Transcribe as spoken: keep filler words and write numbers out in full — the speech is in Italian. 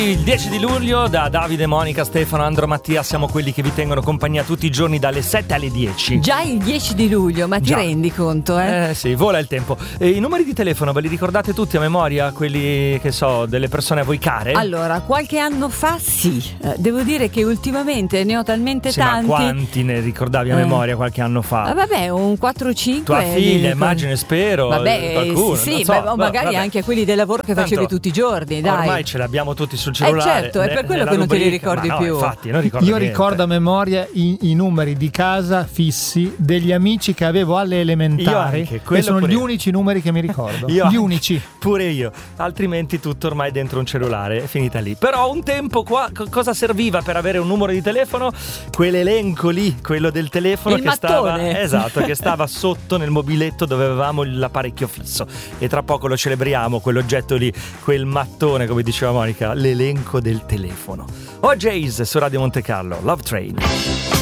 Il dieci di luglio da Davide, Monica, Stefano, Andro, Mattia siamo quelli che vi tengono compagnia tutti i giorni dalle sette alle dieci. Già il dieci di luglio, ma ti Già. rendi conto, eh? Eh sì, vola il tempo. E i numeri di telefono ve li ricordate tutti a memoria? Quelli, che so, delle persone a voi care? Allora, qualche anno fa sì, eh, devo dire che ultimamente ne ho talmente sì, tanti. Ma quanti ne ricordavi a Eh. memoria qualche anno fa? Ah, vabbè, un quattro cinque. Tua figlia, immagino e spero. Vabbè, qualcuno, sì, non sì, so, beh, o no, magari vabbè. anche quelli del lavoro che Tanto facevi tutti i giorni, dai. Ormai ce l'abbiamo tutti sul Eh cellulare. certo, è per ne- quello nella che non te li rubrica. ricordi Ma no, più. infatti, non ricordo Io niente. ricordo a memoria i, i numeri di casa fissi degli amici che avevo alle elementari. Io anche, e quello sono pure gli io. unici numeri che mi ricordo. Io Gli anche. unici. Pure io, altrimenti tutto ormai dentro un cellulare, è finita lì. Però un tempo qua, co- cosa serviva per avere un numero di telefono? Quell'elenco lì, quello del telefono Il che stava, mattone. esatto, che stava sotto nel mobiletto dove avevamo l'apparecchio fisso. E tra poco lo celebriamo, quell'oggetto lì, quel mattone, come diceva Monica, l'elenco del telefono. Oggi è Ace su Radio Monte Carlo, Love Train.